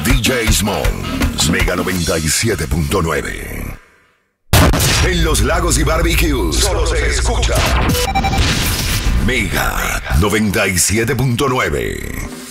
DJ Smalls, Mega 97.9. En los lagos y barbecues solo se escucha Mega 97.9.